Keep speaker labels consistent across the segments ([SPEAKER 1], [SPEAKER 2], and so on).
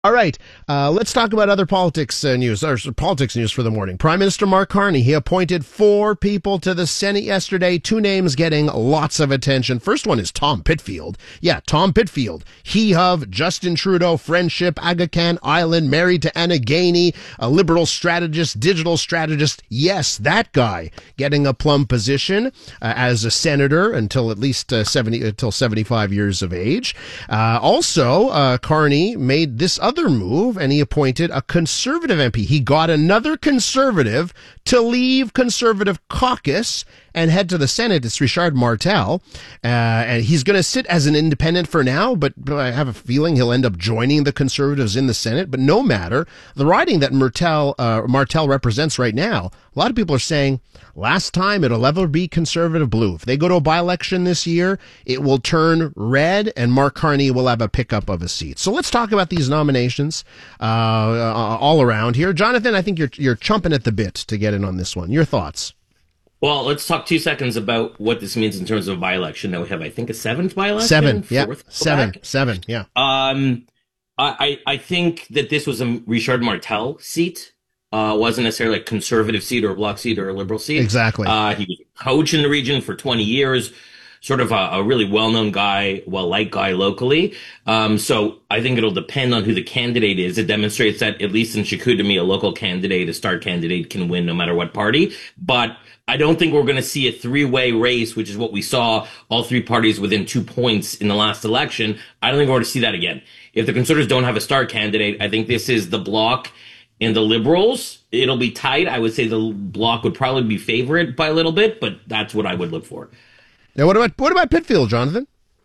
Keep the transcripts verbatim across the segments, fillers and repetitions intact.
[SPEAKER 1] All right, uh, let's talk about other politics uh, news, or politics news for the morning. Prime Minister Mark Carney, he appointed four people to the Senate yesterday, two names getting lots of attention. First one is Tom Pitfield. Yeah, Tom Pitfield. He of Justin Trudeau, friendship, Aga Khan Island, married to Anna Gainey, a liberal strategist, digital strategist. Yes, that guy getting a plum position uh, as a senator until at least uh, seventy, until seventy-five years of age. Uh, also, uh, Carney made this other other move, and he appointed a conservative M P. He got another conservative to leave Conservative caucus and head to the Senate. It's Richard Martel. Uh, and he's going to sit as an independent for now, but I have a feeling he'll end up joining the Conservatives in the Senate. But no matter, the riding that Martel, uh, Martel represents right now, a lot of people are saying last time it'll ever be Conservative blue. If they go to a by-election this year, it will turn red and Mark Carney will have a pickup of a seat. So let's talk about these nominations uh, uh, all around here. Jonathan, I think you're, you're chomping at the bit to get in on this one. Your thoughts?
[SPEAKER 2] Well, let's talk two seconds about what this means in terms of by-election. Now we have, I think, a seventh by-election.
[SPEAKER 1] Seven, yeah, seven,
[SPEAKER 2] back.
[SPEAKER 1] seven, yeah.
[SPEAKER 2] Um, I, I think that this was a Richard Martel seat. Uh, wasn't necessarily a conservative seat or a bloc seat or a liberal seat.
[SPEAKER 1] Exactly.
[SPEAKER 2] Uh, he was a coach in the region for twenty years. Sort of a, a really well-known guy, well-liked guy locally. Um, so I think it'll depend on who the candidate is. It demonstrates that, at least in Chicoutimi, a local candidate, a star candidate, can win no matter what party. But I don't think we're going to see a three-way race, which is what we saw, all three parties within two points in the last election. I don't think we're going to see that again. If the Conservatives don't have a star candidate, I think this is the Bloc and the Liberals. It'll be tight. I would say the Bloc would probably be favorite by a little bit, but that's what I would look for.
[SPEAKER 1] Now, what about what about Pitfield, Jonathan?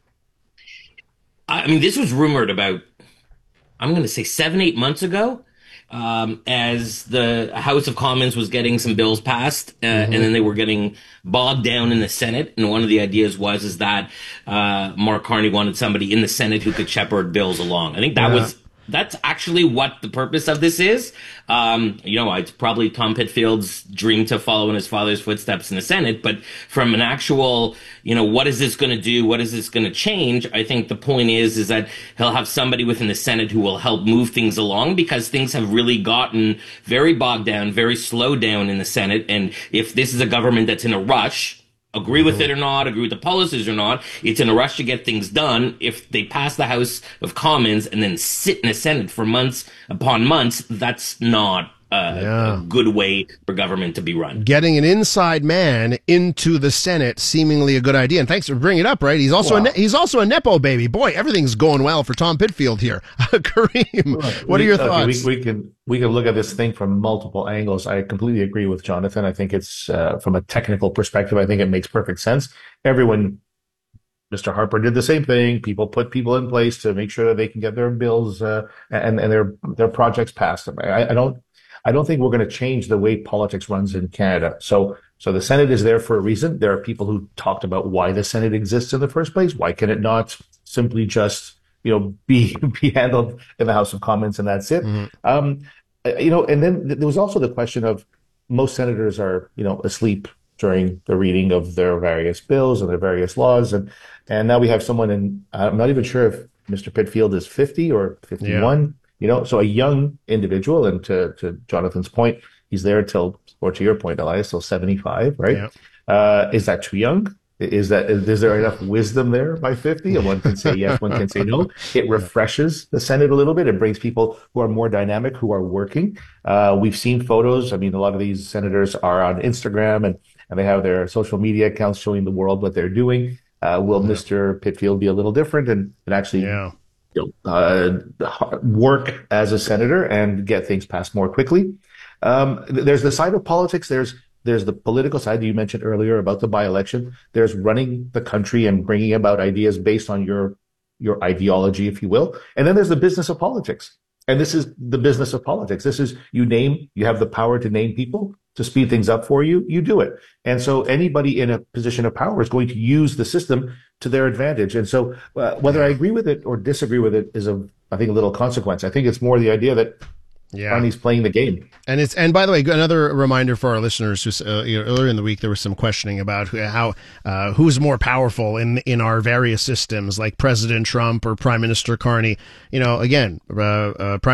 [SPEAKER 2] I mean, this was rumored about, I'm going to say seven, eight months ago, um, as the House of Commons was getting some bills passed, uh, mm-hmm. and then they were getting bogged down in the Senate. And one of the ideas was is that uh, Mark Carney wanted somebody in the Senate who could shepherd bills along. I think that yeah. was. That's actually what the purpose of this is. Um, you know, it's probably Tom Pitfield's dream to follow in his father's footsteps in the Senate. But from an actual, you know, what is this going to do? What is this going to change? I think the point is, is that he'll have somebody within the Senate who will help move things along, because things have really gotten very bogged down, very slowed down in the Senate. And if this is a government that's in a rush, agree with it or not, agree with the policies or not, it's in a rush to get things done. If they pass the House of Commons and then sit in the Senate for months upon months, that's not uh, yeah. a good way for government to be run.
[SPEAKER 1] Getting an inside man into the Senate, seemingly a good idea. And thanks for bringing it up, right? He's also, wow. a, ne- he's also a Nepo baby. Boy, everything's going well for Tom Pitfield here. Kareem, right. what
[SPEAKER 3] we,
[SPEAKER 1] are your
[SPEAKER 3] okay,
[SPEAKER 1] thoughts?
[SPEAKER 3] We, we can we can look at this thing from multiple angles. I completely agree with Jonathan. I think it's, uh, from a technical perspective, I think it makes perfect sense. Everyone, Mister Harper did the same thing. People put people in place to make sure that they can get their bills uh, and, and their their projects passed. I, I don't I don't think we're going to change the way politics runs in Canada. So so the Senate is there for a reason. There are people who talked about why the Senate exists in the first place. Why can it not simply just, you know, be be handled in the House of Commons and that's it? Mm-hmm. Um, you know, and then there was also the question of most senators are, you know, asleep during the reading of their various bills and their various laws. And, and now we have someone in, I'm not even sure if Mister Pitfield is fifty or fifty-one, yeah. you know, so a young individual. And to, to Jonathan's point, he's there till, or to your point, Elias, till seventy-five, right? Yeah. Uh, is that too young? Is that, is there enough wisdom there by fifty? And one can say yes, one can say no. It refreshes the Senate a little bit. It brings people who are more dynamic, who are working. Uh, we've seen photos. I mean, a lot of these senators are on Instagram and, and they have their social media accounts showing the world what they're doing. Uh, will yeah. Mister Pitfield be a little different and, and actually
[SPEAKER 1] yeah.
[SPEAKER 3] you know, uh, work as a senator and get things passed more quickly? Um, there's the side of politics. There's There's the political side that you mentioned earlier about the by-election. There's running the country and bringing about ideas based on your your ideology, if you will. And then there's the business of politics. And this is the business of politics. This is, you name, you have the power to name people to speed things up for you, you do it. And so anybody in a position of power is going to use the system to their advantage. And so uh, whether I agree with it or disagree with it is, a, I think, a little consequence. I think it's more the idea that
[SPEAKER 1] Yeah.
[SPEAKER 3] Carney's playing the game.
[SPEAKER 1] And it's and by the way, another reminder for our listeners. Who, uh, you know, earlier in the week, there was some questioning about how uh, who's more powerful in in our various systems, like President Trump or Prime Minister Carney. You know, again, uh, uh, Prime